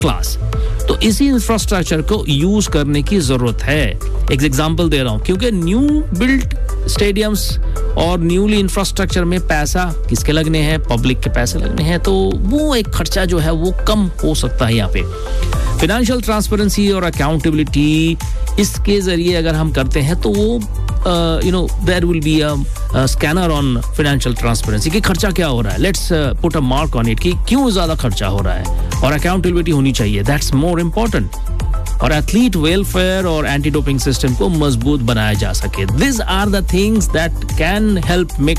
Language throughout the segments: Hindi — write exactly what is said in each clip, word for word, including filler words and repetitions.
क्लास। तो इसी इंफ्रास्ट्रक्चर को यूज करने की जरूरत है। एक एग्जांपल दे रहा हूं, क्योंकि न्यू बिल्ड स्टेडियम्स और न्यूली इंफ्रास्ट्रक्चर में पैसा किसके लगने हैं? पब्लिक के पैसे लगने हैं, तो वो एक खर्चा जो है वो कम हो सकता है यहाँ पे। फाइनेंशियल ट्रांसपेरेंसी और अकाउंटेबिलिटी इसके जरिए अगर हम करते हैं तो वो you know there will be a scanner on financial transparency कि खर्चा क्या हो रहा है। Let's put a mark on it कि क्यों ज्यादा खर्चा हो रहा है, और अकाउंटेबिलिटी होनी चाहिए, दैट्स मोर इम्पोर्टेंट। और एथलीट वेलफेयर और एंटी डोपिंग सिस्टम को मजबूत बनाया जा सके। This are the things that can help make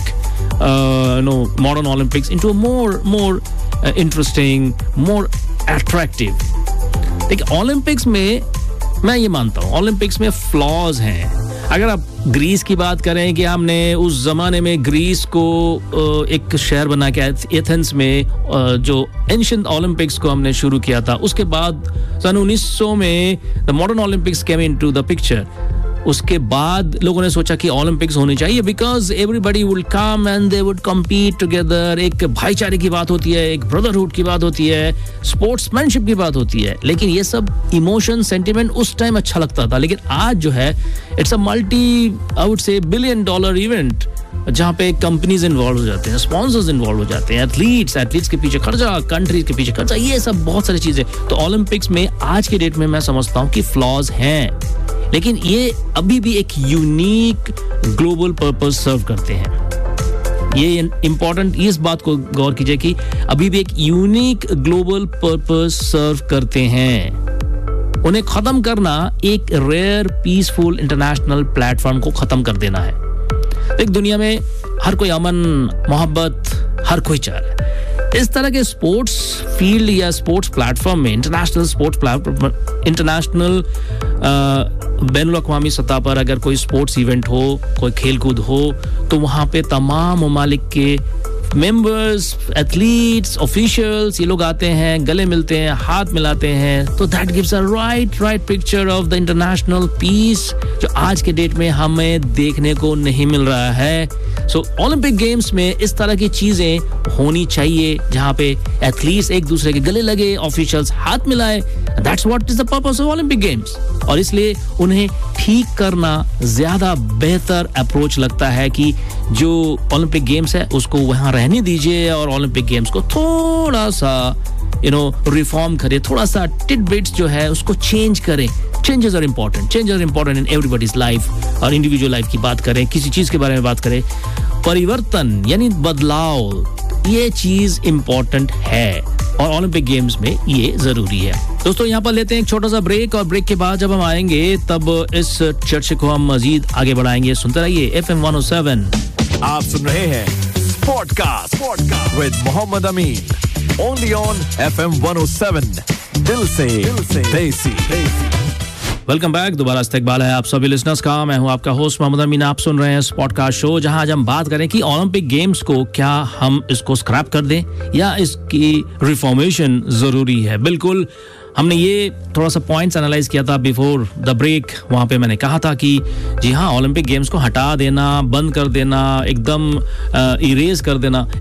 know modern Olympics into a more more interesting, more attractive. देखिए, ओलंपिक्स में मैं ये मानता हूँ ओलंपिक्स में फ्लॉज हैं। अगर आप ग्रीस की बात करें कि हमने उस जमाने में ग्रीस को एक शहर बना के एथेंस में जो एंशिएंट ओलंपिक्स को हमने शुरू किया था, उसके बाद सन उन्नीस सौ में the modern Olympics came into the picture. उसके बाद लोगों ने सोचा कि ओलंपिक्स होनी चाहिए because everybody would come and they would compete together. एक भाईचारे की बात होती है, एक ब्रदरहुड की बात होती है, स्पोर्ट्समैनशिप की बात होती है। लेकिन ये सब इमोशन, सेंटिमेंट उस टाइम अच्छा लगता था, लेकिन आज जो है it's a multi I would say billion dollar event जहाँ पे कंपनीज इन्वॉल्व हो जाते हैं, स्पॉन्सर्स इन्वॉल्व हो जाते हैं, एथलीट्स एथलीट्स के पीछे खर्चा, कंट्रीज के पीछे खर्चा, ये सब बहुत सारी चीजें। तो ओलंपिक्स में आज के डेट में मैं समझता हूँ कि फ्लॉज हैं, लेकिन ये अभी भी एक यूनिक ग्लोबल पर्पस सर्व करते हैं। ये इंपॉर्टेंट, इस बात को गौर कीजिए कि अभी भी एक यूनिक ग्लोबल पर्पस सर्व करते हैं। उन्हें खत्म करना एक रेयर पीसफुल इंटरनेशनल प्लेटफॉर्म को खत्म कर देना है। एक दुनिया में हर कोई अमन, मोहब्बत हर कोई चाह रहा है। इस तरह के स्पोर्ट्स फील्ड या स्पोर्ट्स प्लेटफॉर्म में, इंटरनेशनल स्पोर्ट्स प्लेटफॉर्म, इंटरनेशनल बैनुल अक़वामी सतह पर अगर कोई स्पोर्ट्स इवेंट हो, कोई खेलकूद हो, तो वहाँ पे तमाम ममालिक के मेंबर्स, एथलीट्स, ऑफिशियल्स, ये लोग आते हैं, गले मिलते हैं, हाथ मिलाते हैं। तो that gives a right right picture of the international piece, जो आज के डेट में हमें देखने को नहीं मिल रहा है। सो ओलंपिक गेम्स में इस तरह की चीजें होनी चाहिए, जहाँ पे एथलीट्स एक दूसरे के गले लगे, ऑफिशियल्स हाथ मिलाए। That's what is the purpose of Olympic games. और इसलिए उन्हें ठीक करना ज्यादा बेहतर अप्रोच लगता है कि जो ओलंपिक गेम्स है उसको वहां रहने दीजिए और ओलंपिक गेम्स को थोड़ा सा यू नो रिफॉर्म करें, थोड़ा सा टिडबिट्स जो है उसको चेंज करें। Changes are important, changes are important in everybody's life. और इंडिविजुअल लाइफ की बात करें, किसी चीज के बारे में बात करें, परिवर्तन यानी बदलाव, ये चीज इंपॉर्टेंट है और ओलंपिक गेम्स में ये जरूरी है। दोस्तों, यहाँ पर लेते हैं एक छोटा सा ब्रेक, और ब्रेक के बाद जब हम आएंगे तब इस चर्चा को हम मजीद आगे बढ़ाएंगे। सुनते रहिए F M one O seven. आप सुन रहे हैं स्पॉटकास्ट with Mohammad Amin, only on F M one O seven. दिल से देसी। वेलकम बैक, दोबारा इस्तकबाल है आप सभी लिसनर्स का। मैं हूं आपका होस्ट मोहम्मद अमीन। आप सुन रहे हैं स्पॉटकास्ट शो, जहां आज हम बात करें कि ओलंपिक गेम्स को क्या हम इसको स्क्रैप कर दें या इसकी रिफॉर्मेशन जरूरी है। बिल्कुल, हमने ये थोड़ा सा पॉइंट्स एनालाइज किया था बिफोर द ब्रेक। वहां पे मैंने कहा था कि जी हाँ, ओलंपिक गेम्स को हटा देना, बंद कर देना, एकदम इरेज कर देना,